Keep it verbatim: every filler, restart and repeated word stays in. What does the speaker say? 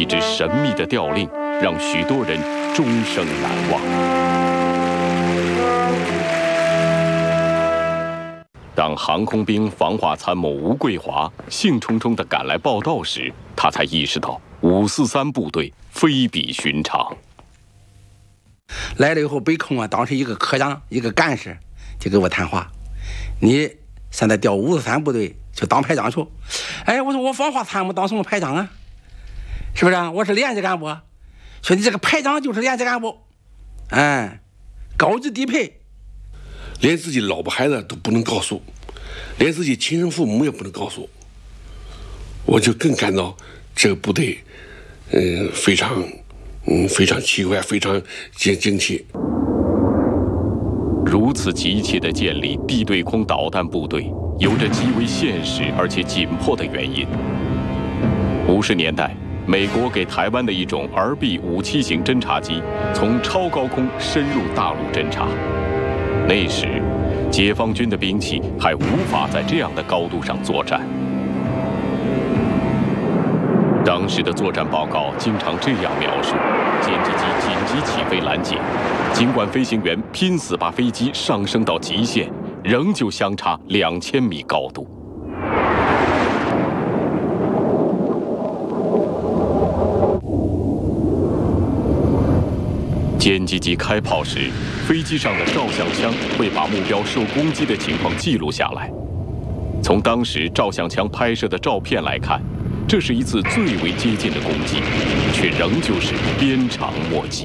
支神秘的调令，让许多人终生难忘。当航空兵防化参谋吴桂华兴冲冲地赶来报道时，他才意识到五四三部队非比寻常。 来了以后，北空啊，当时一个科长，一个干事就给我谈话：“你现在调五四三部队去当排长去。”哎，我说我防化参谋当什么排长啊？是不是啊？我是连级干部。说你这个排长就是连级干部，哎，高级低配。 连自己老婆孩子都不能告诉，连自己亲生父母也不能告诉，我就更感到这个部队，嗯，非常，嗯，非常奇怪，非常惊惊奇。 如此急切地建立地对空导弹部队，有着极为现实而且紧迫的原因。五十年代，美国给台湾的一种 R B 五七型侦察机，从超高空深入大陆侦察。那时，解放军的兵器还无法在这样的高度上作战。当时的作战报告经常这样描述：歼击机紧急起飞拦截，尽管飞行员拼死把飞机上升到极限，仍旧相差两千米高度。歼击机开炮时，飞机上的照相枪会把目标受攻击的情况记录下来。从当时照相枪拍摄的照片来看，这是一次最为接近的攻击，却仍旧是鞭长莫及。